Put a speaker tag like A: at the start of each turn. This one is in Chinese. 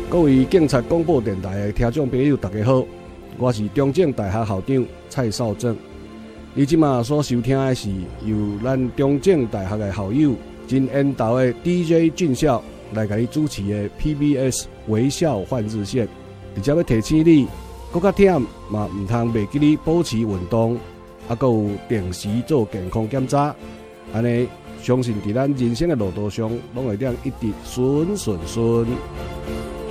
A: 各位警察广播电台的听众朋友，大家好，我是中正大学校长蔡少正。你即马所收听的是由咱中正大学的校友真缘投的 DJ 俊孝来给你主持的 PBS 微笑换日线。而且要提醒你，搁较忝嘛，唔通袂记你保持运动，还有定时做健康检查，安尼相信伫咱人生的路途上，拢会当一直顺顺顺。